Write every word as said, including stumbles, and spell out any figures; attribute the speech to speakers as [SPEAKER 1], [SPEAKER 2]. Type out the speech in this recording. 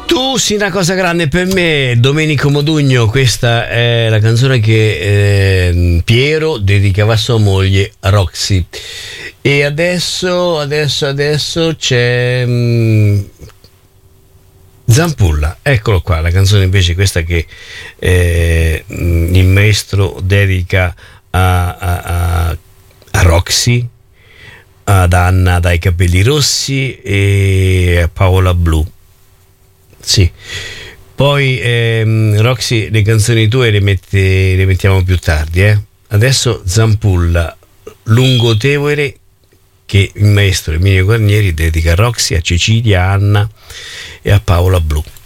[SPEAKER 1] Tu sei una cosa grande per me, Domenico Modugno. Questa è la canzone che eh, Piero dedicava a sua moglie Roxy. E adesso, adesso, adesso c'è mh, Zampulla, eccolo qua, la canzone invece questa che eh, il maestro dedica a, a, a, a Roxy, ad Anna dai capelli rossi e a Paola blu. Sì. Poi ehm, Roxy, le canzoni tue le, mette, le mettiamo più tardi, eh? Adesso Zampulla, Lungotevere, che il maestro Emilio Guarnieri dedica a Roxy, a Cecilia, a Anna e a Paola blu.